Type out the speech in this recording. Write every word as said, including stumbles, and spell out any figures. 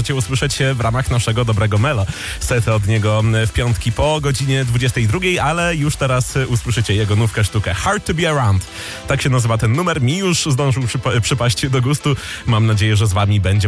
możecie usłyszeć w ramach naszego dobrego Mela. Sety od niego w piątki po godzinie dwudziestej drugiej, ale już teraz usłyszycie jego nówkę sztukę. Hard to be around. Tak się nazywa ten numer. Mi już zdążył przypa- przypaść do gustu. Mam nadzieję, że z wami będzie